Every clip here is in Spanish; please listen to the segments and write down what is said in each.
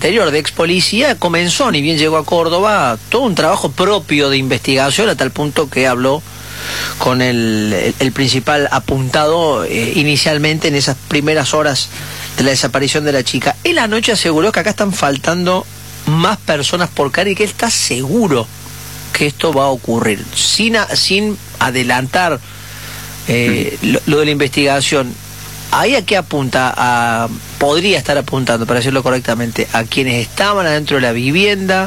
anterior de ex policía, comenzó, ni bien llegó a Córdoba, todo un trabajo propio de investigación, a tal punto que habló con el principal apuntado inicialmente en esas primeras horas de la desaparición de la chica. Él anoche aseguró que acá están faltando más personas por caer y que él está seguro que esto va a ocurrir, sin adelantar lo de la investigación. ¿Ahí a qué apunta? Podría estar apuntando, para decirlo correctamente, a quienes estaban adentro de la vivienda,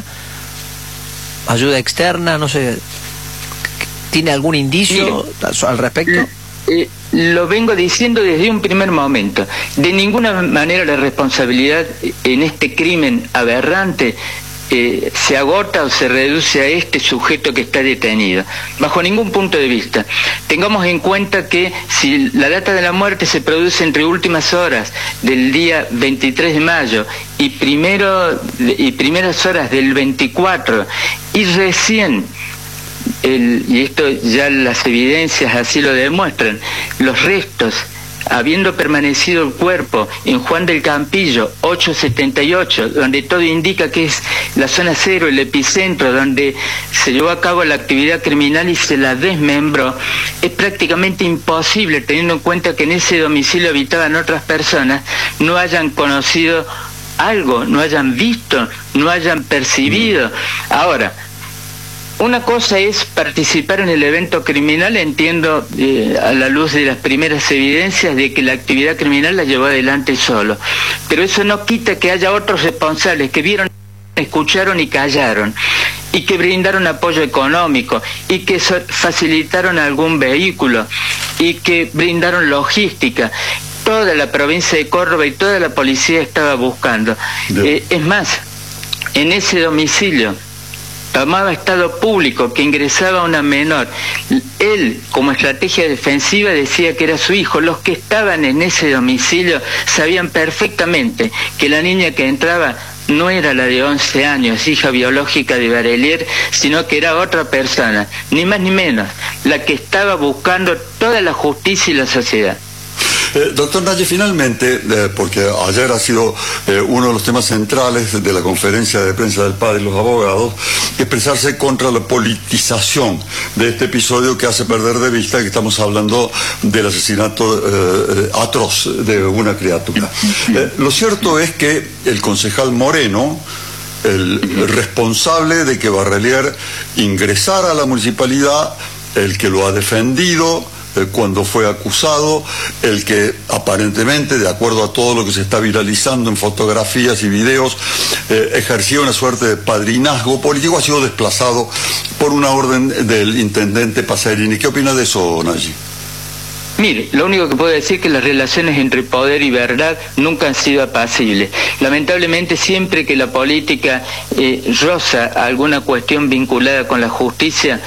ayuda externa, no sé, ¿tiene algún indicio al respecto? Lo vengo diciendo desde un primer momento. De ninguna manera la responsabilidad en este crimen aberrante se agota o se reduce a este sujeto que está detenido, bajo ningún punto de vista. Tengamos en cuenta que si la data de la muerte se produce entre últimas horas del día 23 de mayo y primeras horas del 24, y recién y esto ya las evidencias así lo demuestran, los restos, habiendo permanecido el cuerpo en Juan del Campillo 878, donde todo indica que es la zona cero, el epicentro, donde se llevó a cabo la actividad criminal y se la desmembró, es prácticamente imposible, teniendo en cuenta que en ese domicilio habitaban otras personas, no hayan conocido algo, no hayan visto, no hayan percibido. Ahora, una cosa es participar en el evento criminal, entiendo a la luz de las primeras evidencias de que la actividad criminal la llevó adelante solo, pero eso no quita que haya otros responsables que vieron, escucharon y callaron, y que brindaron apoyo económico, y que facilitaron algún vehículo, y que brindaron logística. Toda la provincia de Córdoba y toda la policía estaba buscando. Es más, en ese domicilio tomaba estado público que ingresaba una menor. Él, como estrategia defensiva, decía que era su hijo. Los que estaban en ese domicilio sabían perfectamente que la niña que entraba no era la de 11 años, hija biológica de Barelier, sino que era otra persona, ni más ni menos, la que estaba buscando toda la justicia y la sociedad. Doctor Nagy, finalmente, porque ayer ha sido uno de los temas centrales de la conferencia de prensa del padre y los abogados, expresarse contra la politización de este episodio que hace perder de vista que estamos hablando del asesinato atroz de una criatura. Lo cierto es que el concejal Moreno, el responsable de que Barelier ingresara a la municipalidad, el que lo ha defendido cuando fue acusado, el que aparentemente, de acuerdo a todo lo que se está viralizando en fotografías y videos, ejercía una suerte de padrinazgo político, ha sido desplazado por una orden del intendente Pasarini. ¿Qué opina de eso, Nagy? Mire, lo único que puedo decir es que las relaciones entre poder y verdad nunca han sido apacibles. Lamentablemente, siempre que la política roza alguna cuestión vinculada con la justicia,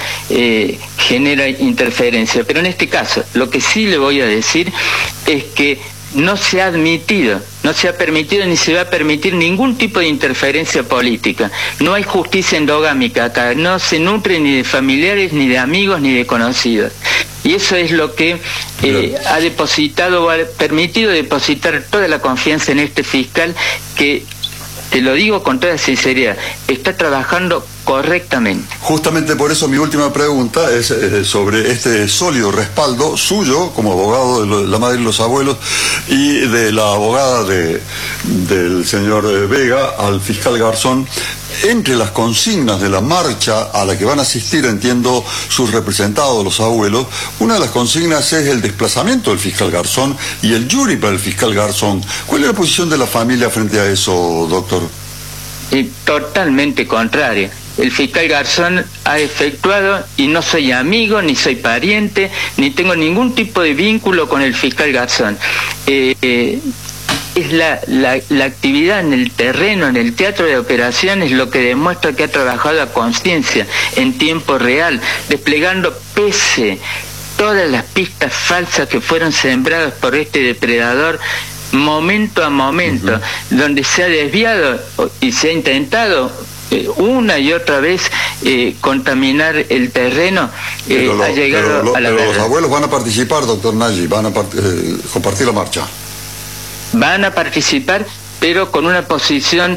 genera interferencia. Pero en este caso, lo que sí le voy a decir es que no se ha admitido, no se ha permitido ni se va a permitir ningún tipo de interferencia política. No hay justicia endogámica acá, no se nutre ni de familiares, ni de amigos, ni de conocidos. Y eso es lo que ha depositado, o ha permitido depositar toda la confianza en este fiscal que, te lo digo con toda sinceridad, está trabajando correctamente. Justamente por eso mi última pregunta es sobre este sólido respaldo suyo como abogado de la madre y los abuelos y de la abogada del señor Vega al fiscal Garzón. Entre las consignas de la marcha a la que van a asistir, entiendo, sus representados, los abuelos, una de las consignas es el desplazamiento del fiscal Garzón y el jury para el fiscal Garzón. ¿Cuál es la posición de la familia frente a eso, doctor? Totalmente contraria. El fiscal Garzón ha efectuado, y no soy amigo, ni soy pariente, ni tengo ningún tipo de vínculo con el fiscal Garzón. Es la actividad en el terreno, en el teatro de operaciones, lo que demuestra que ha trabajado a conciencia, en tiempo real, desplegando pese todas las pistas falsas que fueron sembradas por este depredador, momento a momento, donde se ha desviado y se ha intentado una y otra vez contaminar el terreno, ha llegado a la verdad. Pero los abuelos van a participar, doctor Nagy, van a compartir la marcha. Van a participar, pero con una posición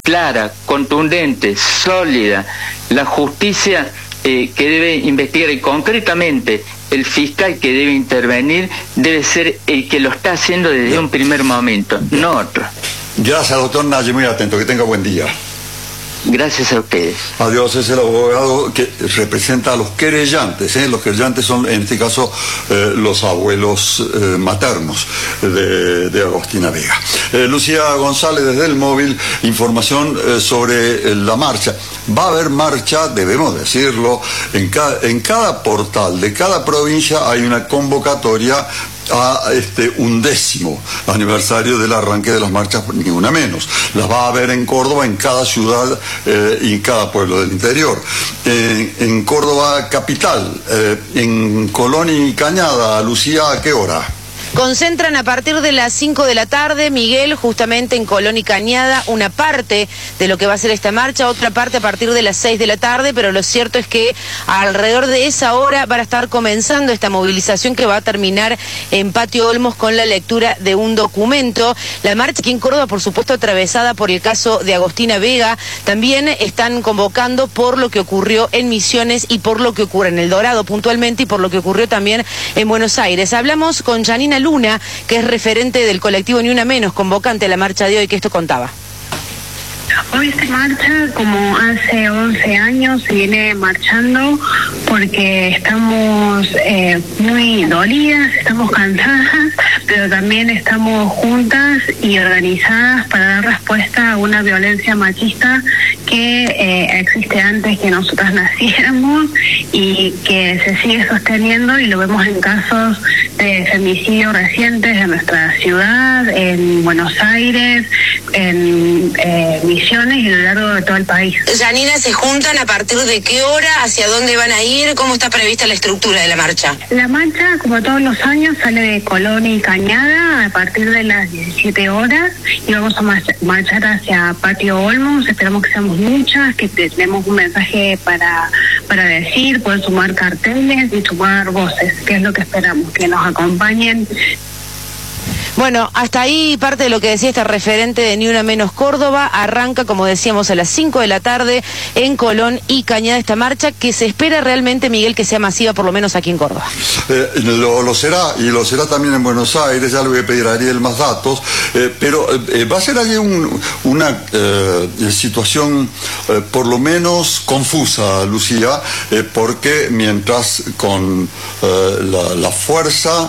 clara, contundente, sólida, la justicia que debe investigar, y concretamente el fiscal que debe intervenir debe ser el que lo está haciendo desde un primer momento, no otro. Gracias, doctor Nagy, muy atento, que tenga buen día. Gracias a ustedes. Adiós, es el abogado que representa a los querellantes. Los querellantes son, en este caso, los abuelos maternos de Agostina Vega. Lucía González, desde el móvil, información sobre la marcha. Va a haber marcha, debemos decirlo, en cada portal de cada provincia hay una convocatoria a este 11º aniversario del arranque de las marchas, ni una menos. Las va a haber en Córdoba, en cada ciudad y en cada pueblo del interior. En Córdoba capital, en Colón y Cañada, Lucía, ¿a qué hora? Concentran a partir de las 5 de la tarde, Miguel, justamente en Colón y Cañada, una parte de lo que va a ser esta marcha, otra parte a partir de las 6 de la tarde, pero lo cierto es que alrededor de esa hora van a estar comenzando esta movilización que va a terminar en Patio Olmos con la lectura de un documento. La marcha aquí en Córdoba, por supuesto, atravesada por el caso de Agostina Vega, también están convocando por lo que ocurrió en Misiones y por lo que ocurre en El Dorado puntualmente y por lo que ocurrió también en Buenos Aires. Hablamos con Janina Luna, que es referente del colectivo Ni Una Menos, convocante a la marcha de hoy, que esto contaba. Hoy se marcha como hace 11 años, se viene marchando porque estamos muy dolidas, estamos cansadas, pero también estamos juntas y organizadas para dar respuesta a una violencia machista que existe antes que nosotras naciéramos y que se sigue sosteniendo, y lo vemos en casos de femicidio recientes en nuestra ciudad, en Buenos Aires, en Misiones y a lo largo de todo el país. Janina, ¿se juntan a partir de qué hora? ¿Hacia dónde van a ir? ¿Cómo está prevista la estructura de la marcha? La marcha, como todos los años, sale de Colón y Cañada a partir de las 17 horas y vamos a marchar hacia Patio Olmos. Esperamos que seamos muchas, que tenemos un mensaje para decir, pueden sumar carteles y sumar voces, que es lo que esperamos, que nos acompañen. Bueno, hasta ahí parte de lo que decía esta referente de Ni Una Menos Córdoba. Arranca, como decíamos, a las 5 de la tarde en Colón y Cañada esta marcha, que se espera realmente, Miguel, que sea masiva, por lo menos aquí en Córdoba. Lo será, y lo será también en Buenos Aires. Ya le voy a pedir a Ariel más datos, pero va a ser allí una situación por lo menos confusa, Lucía, porque mientras con la fuerza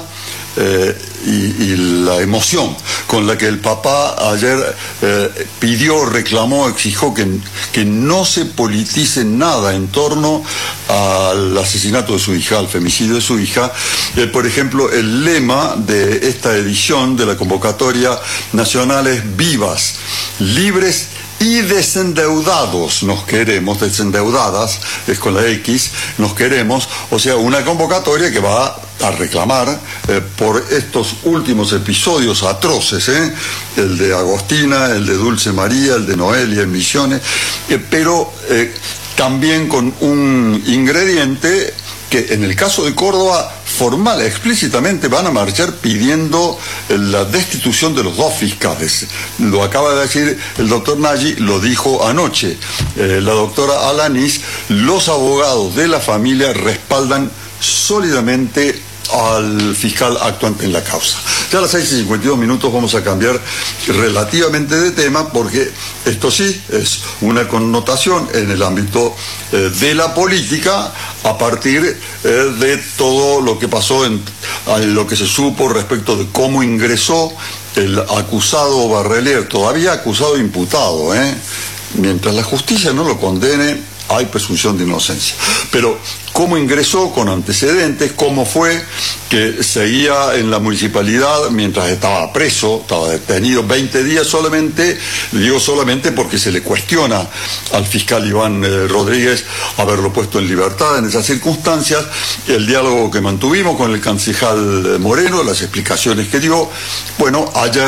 y la emoción con la que el papá ayer pidió, reclamó, exigió que no se politice nada en torno al asesinato de su hija, al femicidio de su hija. Por ejemplo, el lema de esta edición de la convocatoria nacional es vivas, libres y desendeudados nos queremos, desendeudadas, es con la X, nos queremos, o sea, una convocatoria que va a reclamar por estos últimos episodios atroces, el de Agostina, el de Dulce María, el de Noelia en Misiones, pero también con un ingrediente que en el caso de Córdoba formal, explícitamente van a marchar pidiendo la destitución de los dos fiscales. Lo acaba de decir el doctor Nagy, lo dijo anoche la doctora Alanis. Los abogados de la familia respaldan sólidamente al fiscal actuante en la causa. Ya a las 6:52 vamos a cambiar relativamente de tema, porque esto sí es una connotación en el ámbito de la política a partir de todo lo que pasó en lo que se supo respecto de cómo ingresó el acusado Barrelier, todavía acusado e imputado, mientras la justicia no lo condene, hay presunción de inocencia. Pero cómo ingresó con antecedentes, cómo fue que seguía en la municipalidad mientras estaba preso, estaba detenido 20 días solamente, digo solamente porque se le cuestiona al fiscal Iván Rodríguez haberlo puesto en libertad en esas circunstancias, el diálogo que mantuvimos con el concejal Moreno, las explicaciones que dio. Bueno, ayer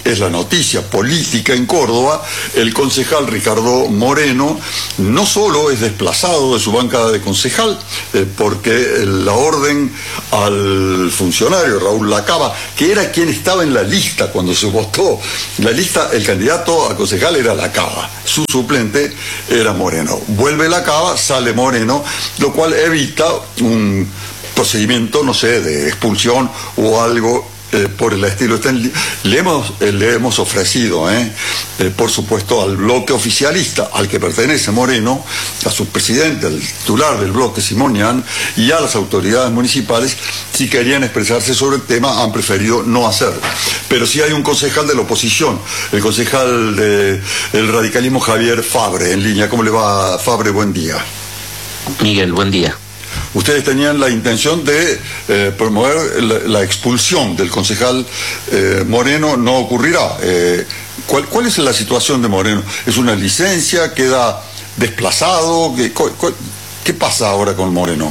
es la noticia política en Córdoba, el concejal Ricardo Moreno no solo es desplazado de su banca de concejal, porque la orden al funcionario Raúl Lacaba, que era quien estaba en la lista cuando se votó, la lista, el candidato a concejal era Lacaba, su suplente era Moreno. Vuelve Lacaba, sale Moreno, lo cual evita un procedimiento, no sé, de expulsión o algo por el estilo. Le hemos ofrecido, por supuesto, al bloque oficialista al que pertenece Moreno, a su presidente, al titular del bloque Simonian, y a las autoridades municipales, si querían expresarse sobre el tema, han preferido no hacerlo. Pero sí hay un concejal de la oposición, el concejal del radicalismo Javier Fabre, en línea. ¿Cómo le va, Fabre? Buen día. Miguel, buen día. Ustedes tenían la intención de promover la expulsión del concejal Moreno, no ocurrirá. ¿Cuál es la situación de Moreno? ¿Es una licencia? ¿Queda desplazado? ¿Qué pasa ahora con Moreno?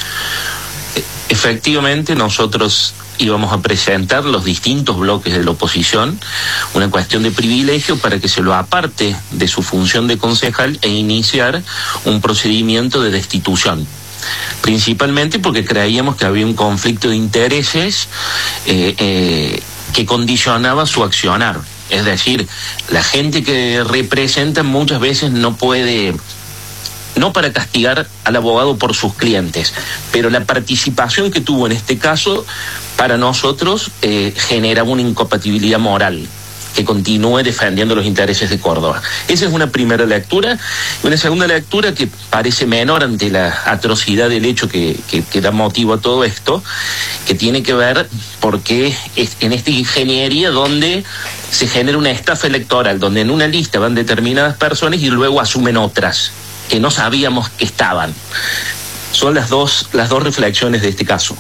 Efectivamente, nosotros íbamos a presentar los distintos bloques de la oposición una cuestión de privilegio para que se lo aparte de su función de concejal e iniciar un procedimiento de destitución. Principalmente porque creíamos que había un conflicto de intereses que condicionaba su accionar. Es decir, la gente que representa muchas veces no puede, no para castigar al abogado por sus clientes, pero la participación que tuvo en este caso para nosotros genera una incompatibilidad moral que continúe defendiendo los intereses de Córdoba. Esa es una primera lectura. Y una segunda lectura que parece menor ante la atrocidad del hecho que da motivo a todo esto, que tiene que ver porque en esta ingeniería donde se genera una estafa electoral, donde en una lista van determinadas personas y luego asumen otras que no sabíamos que estaban. Son las dos reflexiones de este caso.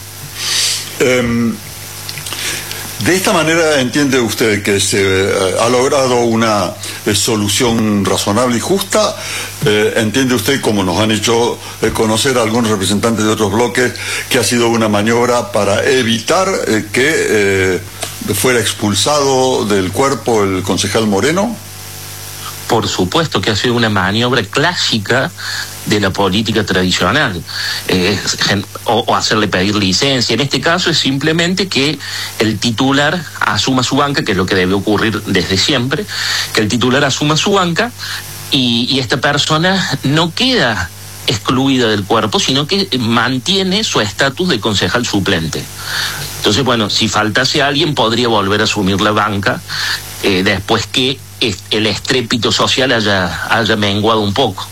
De esta manera, ¿entiende usted que se ha logrado una solución razonable y justa? ¿Entiende usted, como nos han hecho conocer algunos representantes de otros bloques, que ha sido una maniobra para evitar que fuera expulsado del cuerpo el concejal Moreno? Por supuesto que ha sido una maniobra clásica de la política tradicional, o hacerle pedir licencia. En este caso es simplemente que el titular asuma su banca, que es lo que debe ocurrir desde siempre, que el titular asuma su banca y esta persona no queda excluida del cuerpo, sino que mantiene su estatus de concejal suplente. Entonces, bueno, si faltase alguien podría volver a asumir la banca después que el estrépito social haya menguado un poco.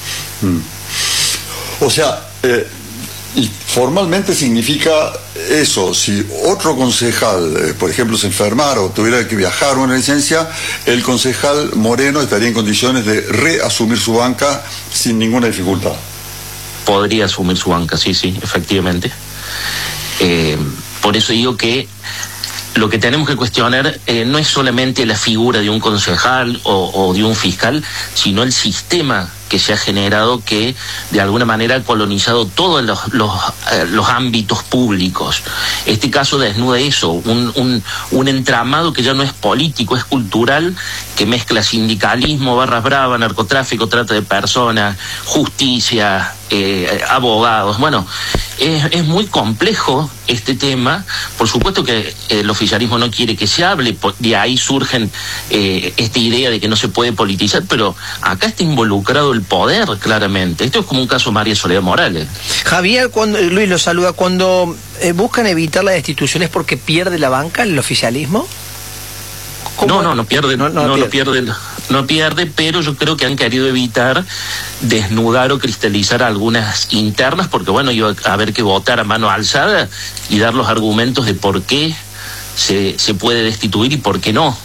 O sea, y formalmente significa eso: si otro concejal, por ejemplo, se enfermara o tuviera que viajar una licencia, el concejal Moreno estaría en condiciones de reasumir su banca sin ninguna dificultad. Podría asumir su banca, sí, efectivamente. Por eso digo que lo que tenemos que cuestionar no es solamente la figura de un concejal o de un fiscal, sino el sistema que se ha generado, que de alguna manera ha colonizado todos los ámbitos públicos. Este caso desnuda eso, un entramado que ya no es político, es cultural, que mezcla sindicalismo, barras bravas, narcotráfico, trata de personas, justicia, abogados. Bueno, es muy complejo este tema. Por supuesto que el oficialismo no quiere que se hable, de ahí surgen esta idea de que no se puede politizar, pero acá está involucrado el poder, claramente. Esto es como un caso María Soledad Morales. Javier, Luis lo saluda, cuando buscan evitar la destitución, ¿es porque pierde la banca el oficialismo? No pierde, no pierde, pero yo creo que han querido evitar desnudar o cristalizar algunas internas, porque bueno, iba a haber que votar a mano alzada y dar los argumentos de por qué se puede destituir y por qué no.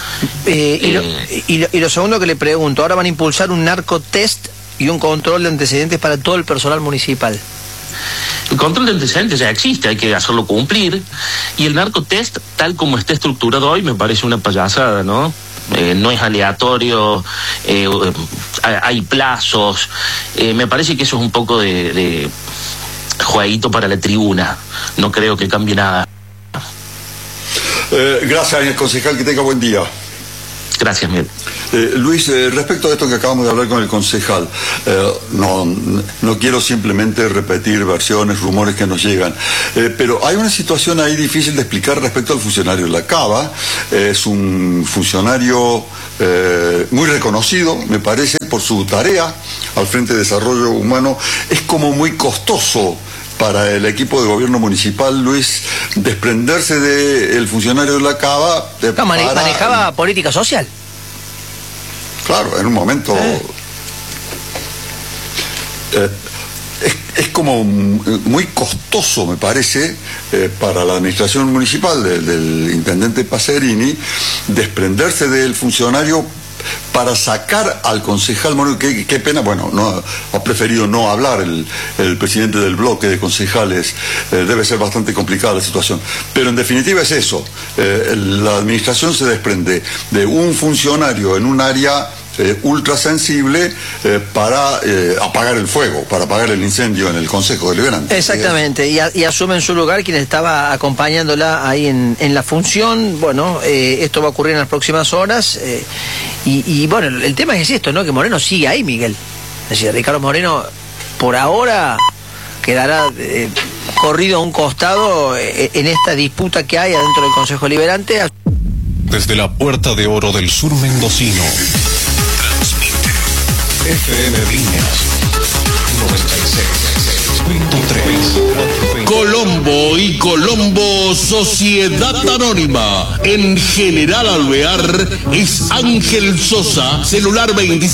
Y lo segundo que le pregunto, ahora van a impulsar un narcotest y un control de antecedentes para todo el personal municipal. El control de antecedentes ya existe, hay que hacerlo cumplir, y el narcotest, tal como está estructurado hoy, me parece una payasada, ¿no? No es aleatorio, hay plazos, me parece que eso es un poco de jueguito para la tribuna, no creo que cambie nada. Gracias, concejal, que tenga buen día. Gracias, Miguel. Luis, respecto a esto que acabamos de hablar con el concejal, no quiero simplemente repetir versiones, rumores que nos llegan, pero hay una situación ahí difícil de explicar respecto al funcionario. La Cava es un funcionario muy reconocido, me parece, por su tarea al frente de desarrollo humano. Es como muy costoso para el equipo de gobierno municipal, Luis, desprenderse del funcionario de la Cava. Manejaba política social. Claro, en un momento... Es como muy costoso, me parece, para la administración municipal del intendente Pacerini, desprenderse del funcionario para sacar al concejal Moreno. Qué pena, bueno, no ha preferido no hablar el presidente del bloque de concejales. Debe ser bastante complicada la situación, pero en definitiva es eso. La administración se desprende de un funcionario en un área ultra sensible para apagar el fuego, para apagar el incendio en el Consejo Deliberante. Exactamente, y asume en su lugar quien estaba acompañándola ahí en la función. Bueno, esto va a ocurrir en las próximas horas, y bueno, el tema es esto, ¿no? Que Moreno sigue ahí, Miguel. Es decir, Ricardo Moreno por ahora quedará corrido a un costado en esta disputa que hay adentro del Consejo Deliberante. Desde la Puerta de Oro del Sur mendocino, transmite FM Viñas 96.3. Colombo y Colombo Sociedad Anónima. En General Alvear es Ángel Sosa, celular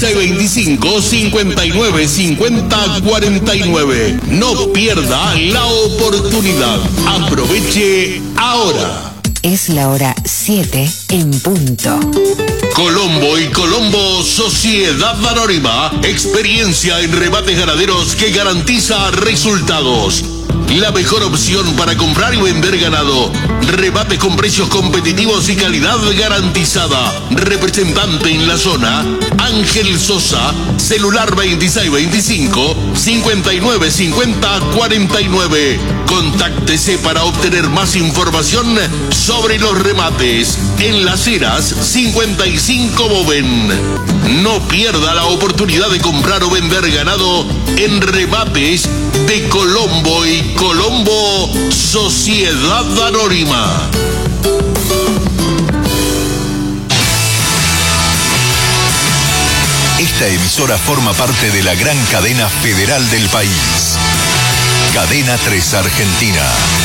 2625-595049. No pierda la oportunidad. Aproveche ahora. Es la hora 7 en punto. Colombo y Colombo Sociedad Anónima. Experiencia en rebates ganaderos que garantiza resultados. La mejor opción para comprar y vender ganado. Rebates con precios competitivos y calidad garantizada. Representante en la zona, Ángel Sosa, celular 2625-595049. Contáctese para obtener más información sobre los remates. En Las Heras, 55 Boven. No pierda la oportunidad de comprar o vender ganado en rebates de Colombo y Colombo Sociedad Anónima. Esta emisora forma parte de la gran cadena federal del país. Cadena 3 Argentina.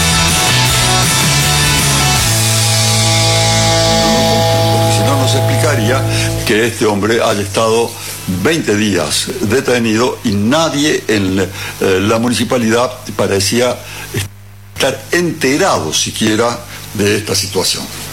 Porque si no, nos explicaría que este hombre haya estado 20 días detenido y nadie en la municipalidad parecía estar enterado siquiera de esta situación.